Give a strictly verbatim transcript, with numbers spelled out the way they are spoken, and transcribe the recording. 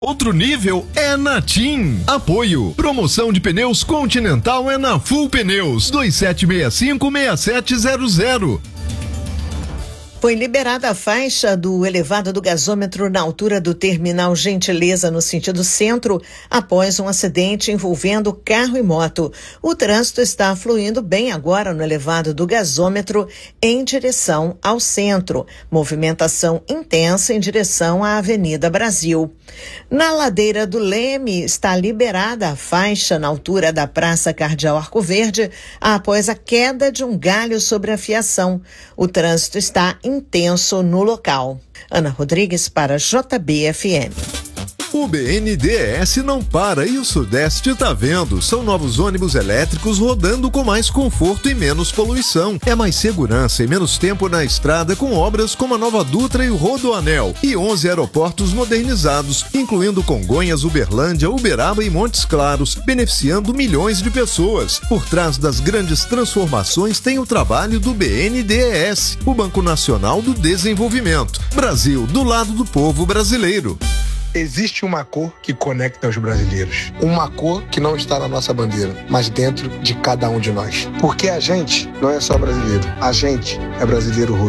Outro nível é na TIM. Apoio. Promoção de pneus Continental é na Full Pneus. dois sete seis cinco, seis sete zero zero. Foi liberada a faixa do elevado do gasômetro na altura do terminal Gentileza, no sentido centro, após um acidente envolvendo carro e moto. O trânsito está fluindo bem agora no elevado do gasômetro em direção ao centro. Movimentação intensa em direção à Avenida Brasil. Na ladeira do Leme está liberada a faixa na altura da Praça Cardeal Arco Verde após a queda de um galho sobre a fiação. O trânsito está intenso no local. Ana Rodrigues para J B F M. O B N D E S não para e o Sudeste tá vendo. São novos ônibus elétricos rodando com mais conforto e menos poluição. É mais segurança e menos tempo na estrada com obras como a Nova Dutra e o Rodoanel. E onze aeroportos modernizados, incluindo Congonhas, Uberlândia, Uberaba e Montes Claros, beneficiando milhões de pessoas. Por trás das grandes transformações tem o trabalho do B N D E S, o Banco Nacional do Desenvolvimento. Brasil, do lado do povo brasileiro. Existe uma cor que conecta os brasileiros. Uma cor que não está na nossa bandeira, mas dentro de cada um de nós. Porque a gente não é só brasileiro. A gente é brasileiro roxo.